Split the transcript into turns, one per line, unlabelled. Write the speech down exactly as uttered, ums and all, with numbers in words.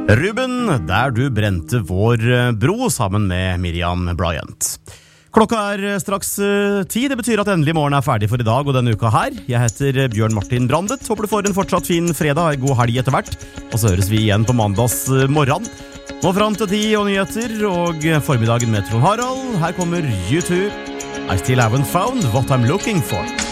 Ruben, der du brente vår bro sammen med Miriam Bryant. Klokka er straks ti, det betyr at endelig morgen er ferdig for i dag og denne uka her. Jeg heter Bjørn Martin Brandet, håper du får en fortsatt fin fredag, en god helg etter hvert. Og så høres vi igjen på mandags morgen. Nå fram til ti og nyheter og formiddagen med Trond Harald. Her kommer U two. I still haven't found what I'm looking for.